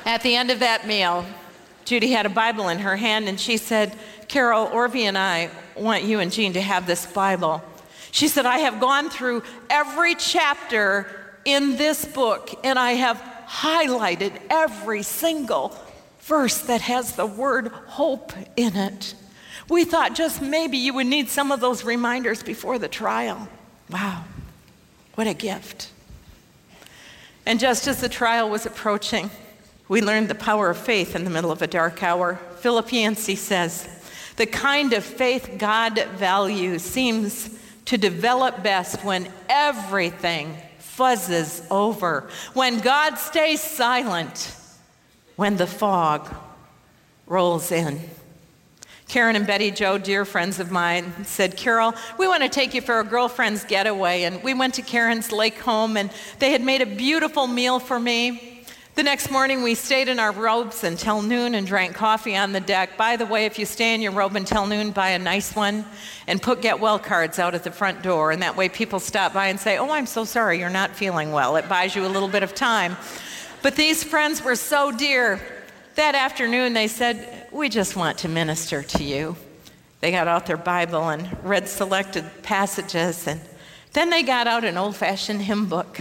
At the end of that meal, Judy had a Bible in her hand, and she said, Carol, Orvie and I want you and Jean to have this Bible. She said, I have gone through every chapter in this book, and I have highlighted every single verse that has the word hope in it. We thought just maybe you would need some of those reminders before the trial. Wow, what a gift. And just as the trial was approaching, we learned the power of faith in the middle of a dark hour. Philip Yancey says, the kind of faith God values seems to develop best when everything fuzzes over, when God stays silent, when the fog rolls in. Karen and Betty Jo, dear friends of mine, said, Carol, we want to take you for a girlfriend's getaway. And we went to Karen's lake home, and they had made a beautiful meal for me. The next morning, we stayed in our robes until noon and drank coffee on the deck. By the way, if you stay in your robe until noon, buy a nice one and put get well cards out at the front door. And that way people stop by and say, oh, I'm so sorry, you're not feeling well. It buys you a little bit of time. But these friends were so dear. That afternoon, they said, we just want to minister to you. They got out their Bible and read selected passages, and then they got out an old-fashioned hymn book.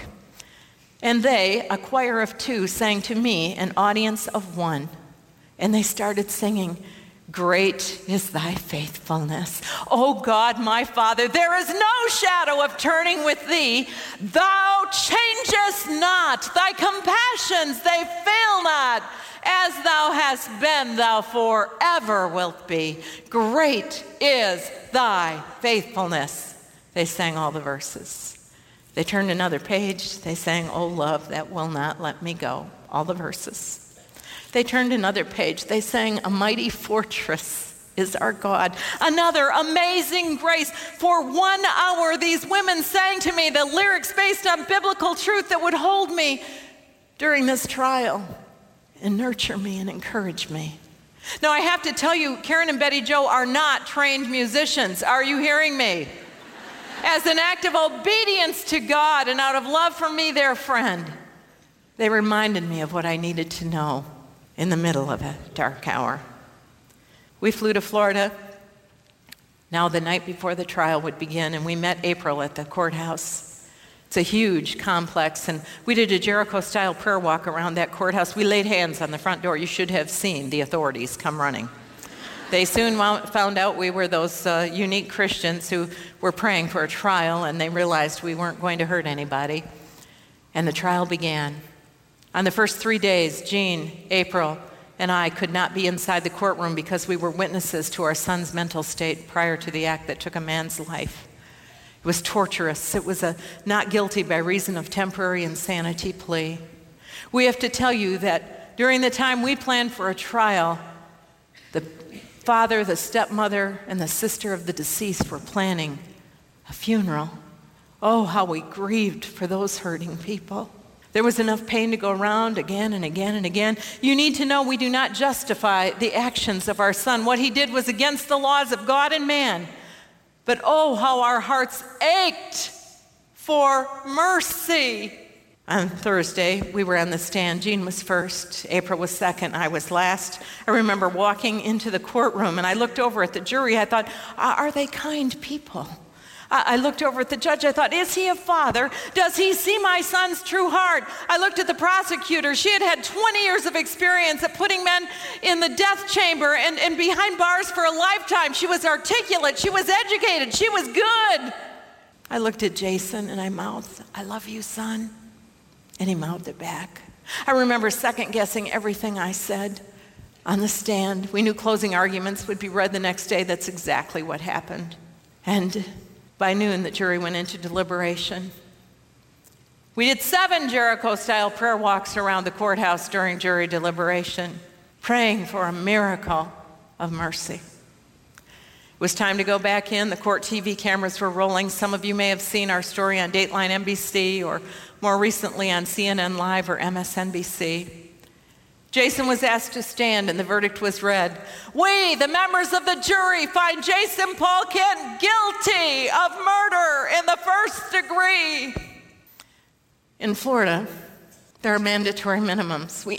And they, a choir of two, sang to me, an audience of one. And they started singing, great is thy faithfulness. O God, my Father, there is no shadow of turning with thee. Thou changest not. Thy compassions, they fail not. As thou hast been, thou forever wilt be. Great is thy faithfulness. They sang all the verses. They turned another page. They sang, O love that will not let me go. All the verses. They turned another page. They sang, a mighty fortress is our God. Another, amazing grace. For 1 hour, these women sang to me the lyrics based on biblical truth that would hold me during this trial and nurture me and encourage me. Now, I have to tell you, Karen and Betty Jo are not trained musicians. Are you hearing me? As an act of obedience to God and out of love for me, their friend, they reminded me of what I needed to know in the middle of a dark hour. We flew to Florida, now the night before the trial would begin, and we met April at the courthouse. It's a huge complex, and we did a Jericho-style prayer walk around that courthouse. We laid hands on the front door. You should have seen the authorities come running. They soon found out we were those unique Christians who were praying for a trial, and they realized we weren't going to hurt anybody. And the trial began. On the first 3 days, Jean, April, and I could not be inside the courtroom because we were witnesses to our son's mental state prior to the act that took a man's life. It was torturous. It was a not guilty by reason of temporary insanity plea. We have to tell you that during the time we planned for a trial, the father, the stepmother, and the sister of the deceased were planning a funeral. Oh, how we grieved for those hurting people. There was enough pain to go around again and again and again. You need to know we do not justify the actions of our son. What he did was against the laws of God and man. But oh, how our hearts ached for mercy. On Thursday, we were on the stand. Jean was first, April was second, I was last. I remember walking into the courtroom, and I looked over at the jury. I thought, are they kind people? I looked over at the judge. I thought, is he a father? Does he see my son's true heart? I looked at the prosecutor. She had had 20 years of experience at putting men in the death chamber and behind bars for a lifetime. She was articulate. She was educated. She was good. I looked at Jason and I mouthed, I love you, son. And he mouthed it back. I remember second-guessing everything I said on the stand. We knew closing arguments would be read the next day. That's exactly what happened. And by noon, the jury went into deliberation. We did 7 Jericho-style prayer walks around the courthouse during jury deliberation, praying for a miracle of mercy. It was time to go back in. The court TV cameras were rolling. Some of you may have seen our story on Dateline NBC or more recently on CNN Live or MSNBC. Jason was asked to stand and the verdict was read. We, the members of the jury, find Jason Paul Kent guilty of murder in the first degree. In Florida, there are mandatory minimums. We